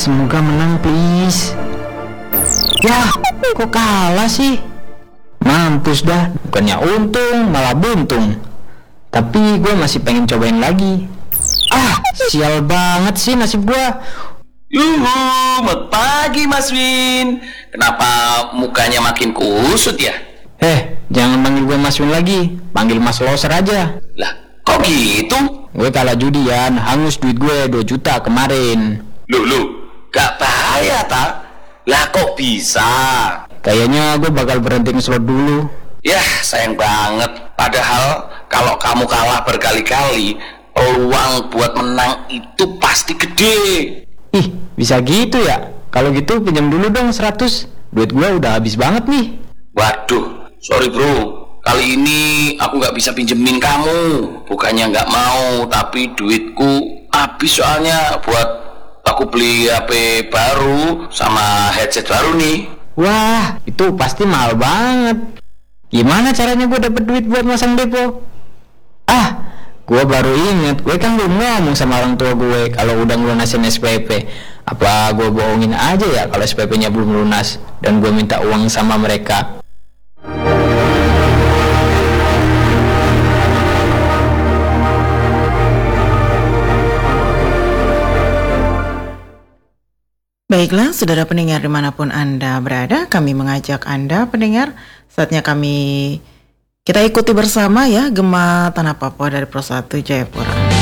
semoga menang please. Yah, kok kalah sih? Mampus dah, bukannya untung malah buntung. Tapi gue masih pengen cobain lagi. Ah, sial banget sih nasib gue. Yuhu, selamat pagi Mas Win. Kenapa mukanya makin kusut ya? Jangan panggil gue Mas Win lagi, panggil Mas Loser aja. Lah, kok gitu? Gue kalah judi ya, hangus duit gue 2 juta kemarin. Lu, gak bahaya tak? Lah kok bisa? Kayaknya gue bakal berhenti ngeslot dulu. Yah, sayang banget. Padahal kalau kamu kalah berkali-kali, peluang buat menang itu pasti gede. Ih, bisa gitu ya? Kalau gitu pinjam dulu dong 100. Duit gue udah habis banget nih. Waduh, sorry bro. Kali ini aku gak bisa pinjemin kamu. Bukannya gak mau, tapi duitku habis soalnya buat aku beli HP baru sama headset baru nih. Wah, itu pasti mahal banget. Gimana caranya gue dapet duit buat masang depo? Gue baru inget, gue kan belum ngomong sama orang tua gue kalau udah ngelunasin SPP. Apa gue bohongin aja ya kalau SPP-nya belum lunas dan gue minta uang sama mereka? Baiklah, saudara pendengar dimanapun Anda berada, kami mengajak Anda pendengar, saatnya kita ikuti bersama ya Gema Tanah Papua dari Pro 1 Jayapura.